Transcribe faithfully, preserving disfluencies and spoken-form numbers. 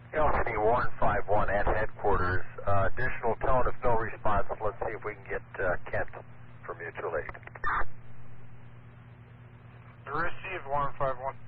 L C D Warren five one at headquarters. Uh, additional tone if no response. Let's see if we can get uh, Kent from mutual aid. Receive Warren five one.